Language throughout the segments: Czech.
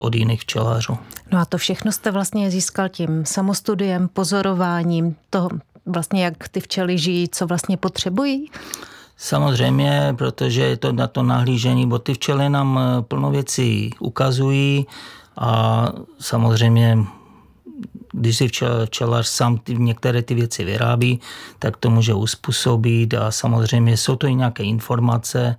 od jiných včelařů. No a to všechno jste vlastně získal tím samostudiem, pozorováním, toho vlastně jak ty včely žijí, co vlastně potřebují? Samozřejmě, protože je to na to nahlížení, bo ty včely nám plno věcí ukazují a samozřejmě, když si včelař sám některé ty věci vyrábí, tak to může uspůsobit a samozřejmě jsou to i nějaké informace,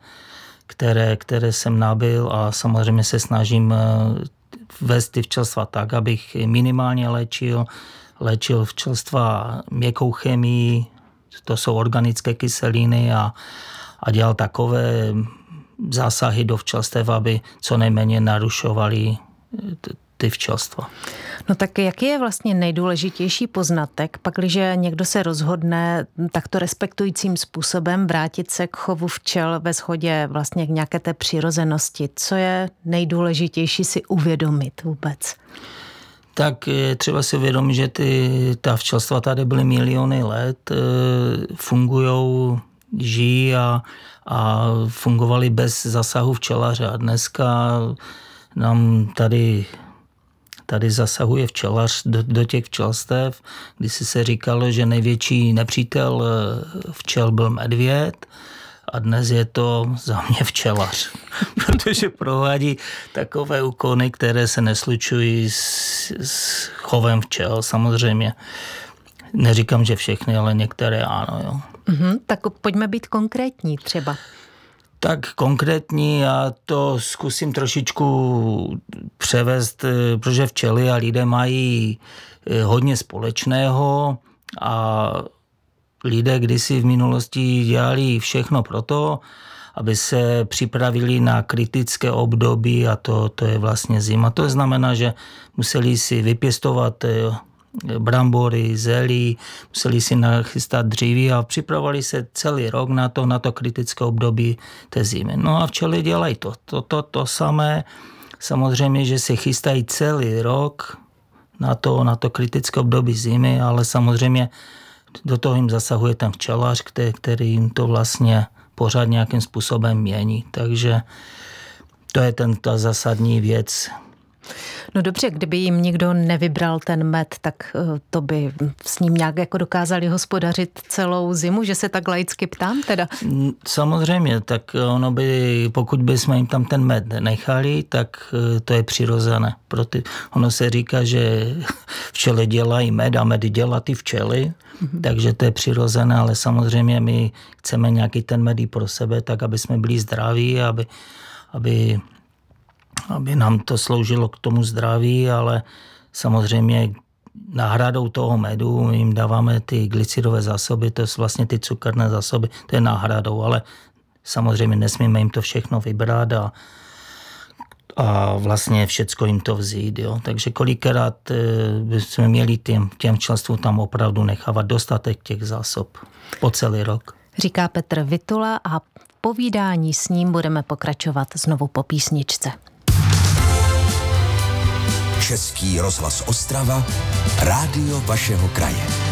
které jsem nabyl a samozřejmě se snažím vést ty včelstva tak, abych minimálně léčil včelstva měkkou chemií, to jsou organické kyseliny a dělal takové zásahy do včelstev, aby co nejméně narušovali ty včelstva. No tak jaký je vlastně nejdůležitější poznatek, pakliže někdo se rozhodne takto respektujícím způsobem vrátit se k chovu včel ve shodě vlastně k nějaké té přirozenosti? Co je nejdůležitější si uvědomit vůbec? Tak třeba si uvědomit, že ta včelstva tady byly miliony let, fungujou, žijí a fungovaly bez zasahu včelaře. A dneska nám tady zasahuje včelař do těch včelstev, kdy se říkalo, že největší nepřítel včel byl medvěd a dnes je to za mě včelař, protože provádí takové úkony, které se neslučují s chovem včel. Samozřejmě neříkám, že všechny, ale některé ano. Jo. Tak pojďme být konkrétní třeba. Tak konkrétní, já to zkusím trošičku převést, protože včely a lidé mají hodně společného a lidé kdysi v minulosti dělali všechno pro to, aby se připravili na kritické období a to je vlastně zima. To znamená, že museli si vypěstovat brambory, zelí, museli si nachystat dříví a připravovali se celý rok na to kritické období té zimy. No a včely dělají to samé. Samozřejmě, že se chystají celý rok na to kritické období zimy, ale samozřejmě do toho jim zasahuje ten včelař, který jim to vlastně pořád nějakým způsobem mění. Takže to je ta zásadní věc. No dobře, kdyby jim někdo nevybral ten med, tak to by s ním nějak jako dokázali hospodařit celou zimu, že se tak laicky ptám teda? Samozřejmě, tak ono by, pokud bychom jim tam ten med nechali, tak to je přirozené. Ono se říká, že včely dělají med a med dělá ty včely, takže to je přirozené, ale samozřejmě my chceme nějaký ten med i pro sebe, tak aby jsme byli zdraví, aby nám to sloužilo k tomu zdraví, ale samozřejmě náhradou toho medu jim dáváme ty glycidové zásoby, to jsou vlastně ty cukerné zásoby, to je náhradou, ale samozřejmě nesmíme jim to všechno vybrat a vlastně všecko jim to vzít. Jo. Takže kolikrát bychom měli těm včelstvům tam opravdu nechávat dostatek těch zásob po celý rok. Říká Petr Vitula a v povídání s ním budeme pokračovat znovu po písničce. Český rozhlas Ostrava, rádio vašeho kraje.